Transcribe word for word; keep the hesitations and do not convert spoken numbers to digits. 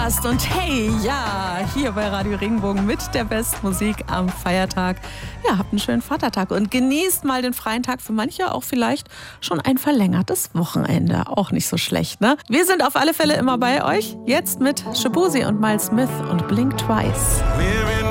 Podcast und hey, ja, hier bei Radio Regenbogen mit der Bestmusik am Feiertag. Ja, habt einen schönen Vatertag und genießt mal den freien Tag. Für manche auch vielleicht schon ein verlängertes Wochenende. Auch nicht so schlecht, ne? Wir sind auf alle Fälle immer bei euch. Jetzt mit Shaboozey und Miles Smith und Blink Twice. We're